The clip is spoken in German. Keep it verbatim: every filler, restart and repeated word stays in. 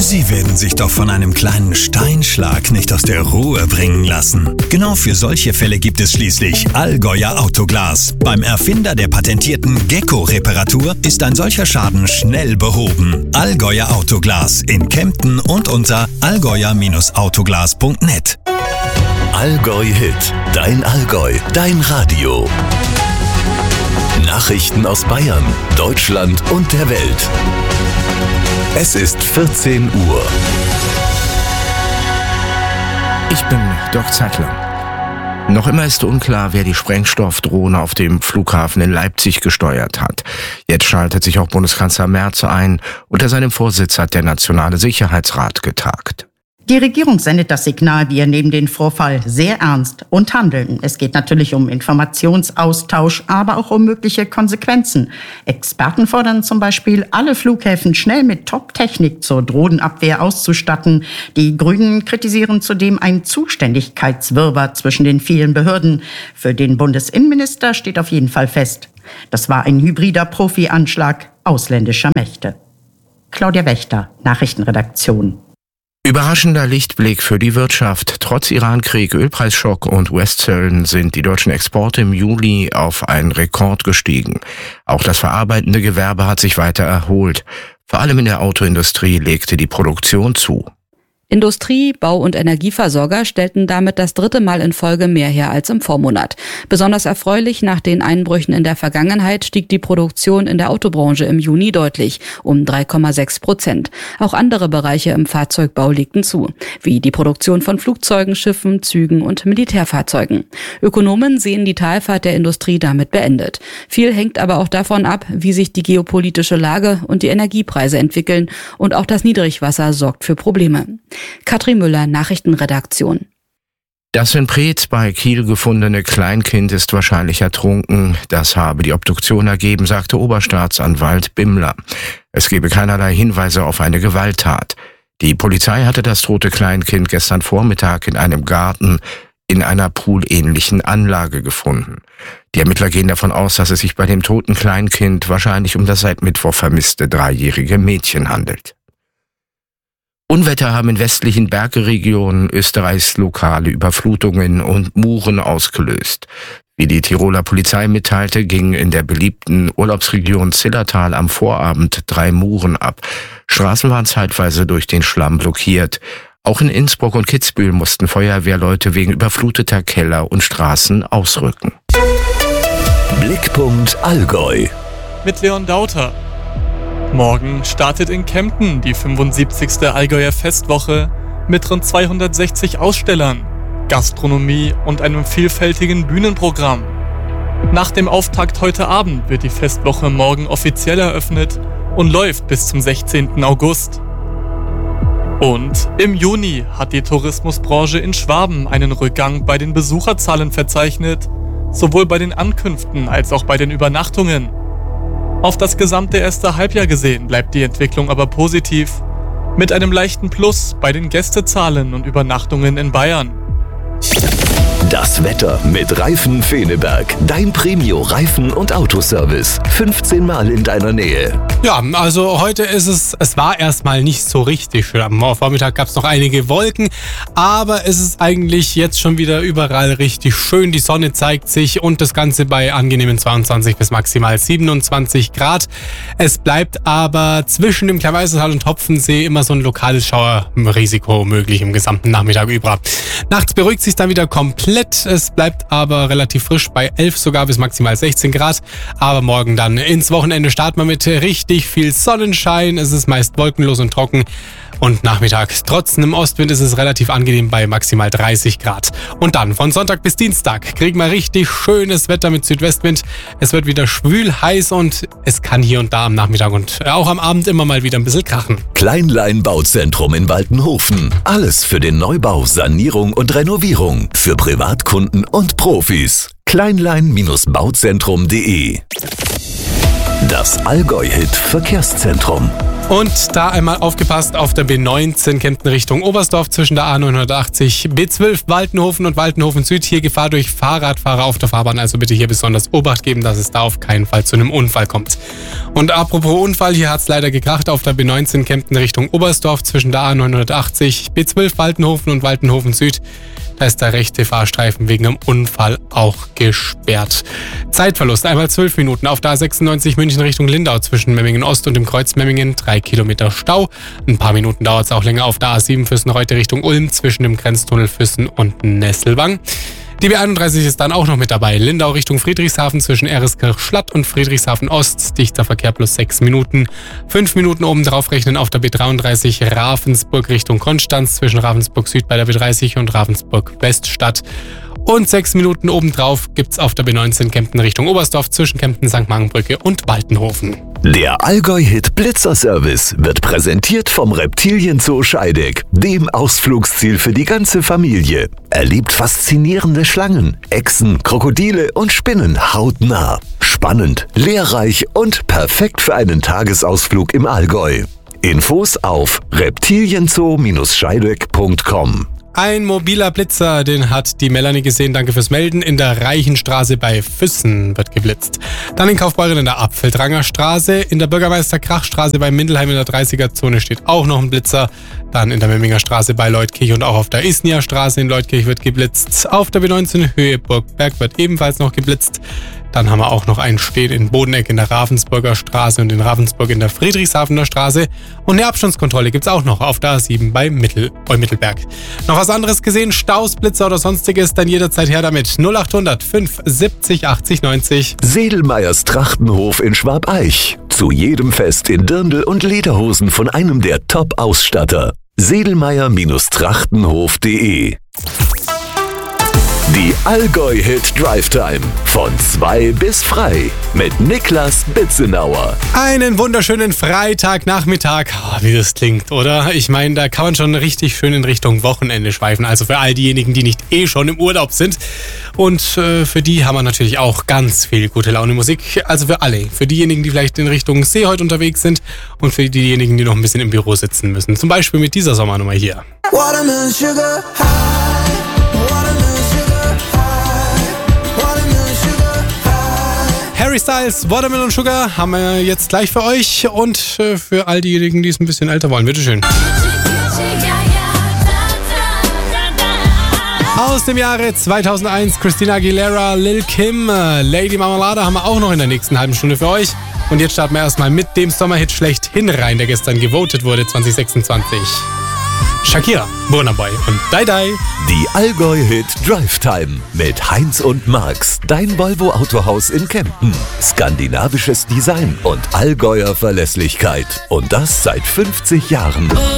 Sie werden sich doch von einem kleinen Steinschlag nicht aus der Ruhe bringen lassen. Genau für solche Fälle gibt es schließlich Allgäuer Autoglas. Beim Erfinder der patentierten Gecko-Reparatur ist ein solcher Schaden schnell behoben. Allgäuer Autoglas in Kempten und unter allgäuer Autoglas punkt net. Allgäu Hit, dein Allgäu, dein Radio. Nachrichten aus Bayern, Deutschland und der Welt. Es ist vierzehn Uhr. Ich bin Dirk Zeitler. Noch immer ist unklar, wer die Sprengstoffdrohne auf dem Flughafen in Leipzig gesteuert hat. Jetzt schaltet sich auch Bundeskanzler Merz ein. Unter seinem Vorsitz hat der Nationale Sicherheitsrat getagt. Die Regierung sendet das Signal, wir nehmen den Vorfall sehr ernst und handeln. Es geht natürlich um Informationsaustausch, aber auch um mögliche Konsequenzen. Experten fordern zum Beispiel, alle Flughäfen schnell mit Top-Technik zur Drohnenabwehr auszustatten. Die Grünen kritisieren zudem einen Zuständigkeitswirrwarr zwischen den vielen Behörden. Für den Bundesinnenminister steht auf jeden Fall fest, das war ein hybrider Profi-Anschlag ausländischer Mächte. Claudia Wächter, Nachrichtenredaktion. Überraschender Lichtblick für die Wirtschaft. Trotz Irankrieg, Ölpreisschock und U S-Zöllen sind die deutschen Exporte im Juli auf einen Rekord gestiegen. Auch das verarbeitende Gewerbe hat sich weiter erholt. Vor allem in der Autoindustrie legte die Produktion zu. Industrie-, Bau- und Energieversorger stellten damit das dritte Mal in Folge mehr her als im Vormonat. Besonders erfreulich, nach den Einbrüchen in der Vergangenheit stieg die Produktion in der Autobranche im Juni deutlich, um drei Komma sechs Prozent. Auch andere Bereiche im Fahrzeugbau legten zu, wie die Produktion von Flugzeugen, Schiffen, Zügen und Militärfahrzeugen. Ökonomen sehen die Talfahrt der Industrie damit beendet. Viel hängt aber auch davon ab, wie sich die geopolitische Lage und die Energiepreise entwickeln, und auch das Niedrigwasser sorgt für Probleme. Katrin Müller, Nachrichtenredaktion. Das in Preetz bei Kiel gefundene Kleinkind ist wahrscheinlich ertrunken. Das habe die Obduktion ergeben, sagte Oberstaatsanwalt Bimmler. Es gebe keinerlei Hinweise auf eine Gewalttat. Die Polizei hatte das tote Kleinkind gestern Vormittag in einem Garten in einer poolähnlichen Anlage gefunden. Die Ermittler gehen davon aus, dass es sich bei dem toten Kleinkind wahrscheinlich um das seit Mittwoch vermisste dreijährige Mädchen handelt. Unwetter haben in westlichen Bergregionen Österreichs lokale Überflutungen und Muren ausgelöst. Wie die Tiroler Polizei mitteilte, gingen in der beliebten Urlaubsregion Zillertal am Vorabend drei Muren ab. Straßen waren zeitweise durch den Schlamm blockiert. Auch in Innsbruck und Kitzbühel mussten Feuerwehrleute wegen überfluteter Keller und Straßen ausrücken. Blickpunkt Allgäu. Mit Leon Dauter. Morgen startet in Kempten die fünfundsiebzigste Allgäuer Festwoche mit rund zweihundertsechzig Ausstellern, Gastronomie und einem vielfältigen Bühnenprogramm. Nach dem Auftakt heute Abend wird die Festwoche morgen offiziell eröffnet und läuft bis zum sechzehnten August. Und im Juni hat die Tourismusbranche in Schwaben einen Rückgang bei den Besucherzahlen verzeichnet, sowohl bei den Ankünften als auch bei den Übernachtungen. Auf das gesamte erste Halbjahr gesehen bleibt die Entwicklung aber positiv, mit einem leichten Plus bei den Gästezahlen und Übernachtungen in Bayern. Das Wetter mit Reifen Feneberg. Dein Premio-Reifen- und Autoservice. fünfzehn Mal in deiner Nähe. Ja, also heute ist es, es war erstmal nicht so richtig schön. Am Vormittag gab es noch einige Wolken, aber es ist eigentlich jetzt schon wieder überall richtig schön. Die Sonne zeigt sich und das Ganze bei angenehmen zweiundzwanzig bis maximal siebenundzwanzig Grad. Es bleibt aber zwischen dem Kleinweißental und Hopfensee immer so ein lokales Schauerrisiko möglich im gesamten Nachmittag über. Nachts beruhigt sich dann wieder komplett. Es bleibt aber relativ frisch bei elf sogar bis maximal sechzehn Grad. Aber morgen dann ins Wochenende starten wir mit richtig viel Sonnenschein. Es ist meist wolkenlos und trocken. Und nachmittags, trotz einem Ostwind, ist es relativ angenehm bei maximal dreißig Grad. Und dann von Sonntag bis Dienstag kriegen wir richtig schönes Wetter mit Südwestwind. Es wird wieder schwül, heiß und es kann hier und da am Nachmittag und auch am Abend immer mal wieder ein bisschen krachen. Kleinlein Bauzentrum in Waltenhofen. Alles für den Neubau, Sanierung und Renovierung. Für Privatkunden und Profis. kleinlein Bauzentrum punkt de. Das Allgäu-Hit Verkehrszentrum. Und da einmal aufgepasst auf der B neunzehn Kempten Richtung Oberstdorf zwischen der A neunhundertachtzig, B zwölf Waltenhofen und Waltenhofen Süd. Hier Gefahr durch Fahrradfahrer auf der Fahrbahn, also bitte hier besonders Obacht geben, dass es da auf keinen Fall zu einem Unfall kommt. Und apropos Unfall, hier hat es leider gekracht auf der B neunzehn Kempten Richtung Oberstdorf zwischen der A neunhundertachtzig, B zwölf Waltenhofen und Waltenhofen Süd. Da ist der rechte Fahrstreifen wegen einem Unfall auch gesperrt. Zeitverlust einmal zwölf Minuten auf der A sechsundneunzig München Richtung Lindau zwischen Memmingen Ost und dem Kreuz Memmingen. Drei Kilometer Stau. Ein paar Minuten dauert es auch länger auf der A sieben Füssen-Reute Richtung Ulm zwischen dem Grenztunnel Füssen und Nesselwang. Die B einunddreißig ist dann auch noch mit dabei. Lindau Richtung Friedrichshafen zwischen Ereskirch-Schlatt und Friedrichshafen Ost. Dichter Verkehr plus sechs Minuten. Fünf Minuten oben drauf rechnen auf der B dreiunddreißig Ravensburg Richtung Konstanz zwischen Ravensburg Süd bei der B dreißig und Ravensburg Weststadt. Und sechs Minuten obendrauf gibt's auf der B neunzehn Kempten Richtung Oberstdorf zwischen Kempten, Sankt Margenbrücke und Waltenhofen. Der Allgäu-Hit Blitzerservice wird präsentiert vom Reptilienzoo Scheideck, dem Ausflugsziel für die ganze Familie. Erlebt faszinierende Schlangen, Echsen, Krokodile und Spinnen hautnah. Spannend, lehrreich und perfekt für einen Tagesausflug im Allgäu. Infos auf reptilienzoo Scheideck punkt com. Ein mobiler Blitzer, den hat die Melanie gesehen, danke fürs Melden. In der Reichenstraße bei Füssen wird geblitzt. Dann in Kaufbeuren in der Apfeldranger Straße. In der Bürgermeister-Krach-Straße bei Mindelheim in der dreißiger-Zone steht auch noch ein Blitzer. Dann in der Memminger Straße bei Leutkirch und auch auf der Isnia Straße in Leutkirch wird geblitzt. Auf der B neunzehn Höhe Burgberg wird ebenfalls noch geblitzt. Dann haben wir auch noch einen stehen in Bodeneck in der Ravensburger Straße und in Ravensburg in der Friedrichshafener Straße. Und eine Abstandskontrolle gibt's auch noch auf der A sieben bei Mittel, bei Mittelberg. Noch was anderes gesehen? Staus, Blitzer oder sonstiges? Dann jederzeit her damit. null achthundert fünf siebzig achtzig neunzig. Sedelmeyers Trachtenhof in Schwabeich. Zu jedem Fest in Dirndl und Lederhosen von einem der Top-Ausstatter. sedelmeyer Trachtenhof punkt de. Die Allgäu-Hit Drive Time von zwei bis frei mit Niklas Bitzenauer. Einen wunderschönen Freitagnachmittag. Oh, wie das klingt, oder? Ich meine, da kann man schon richtig schön in Richtung Wochenende schweifen. Also für all diejenigen, die nicht eh schon im Urlaub sind. Und äh, für die haben wir natürlich auch ganz viel gute Laune Musik. Also für alle. Für diejenigen, die vielleicht in Richtung See heute unterwegs sind. Und für diejenigen, die noch ein bisschen im Büro sitzen müssen. Zum Beispiel mit dieser Sommernummer hier. Watermelon sugar high. Harry Styles, Watermelon Sugar haben wir jetzt gleich für euch und äh, für all diejenigen, die es ein bisschen älter wollen. Bitteschön. Aus dem Jahre zweitausendeins, Christina Aguilera, Lil Kim, äh, Lady Marmalade haben wir auch noch in der nächsten halben Stunde für euch. Und jetzt starten wir erstmal mit dem Sommerhit schlechthin rein, der gestern gewotet wurde, zwanzig sechsundzwanzig. Shakira, Burna Boy und Dai Dai. Die Allgäu-Hit Drive Time mit Heinz und Marx, dein Volvo Autohaus in Kempten. Skandinavisches Design und Allgäuer Verlässlichkeit. Und das seit fünfzig Jahren.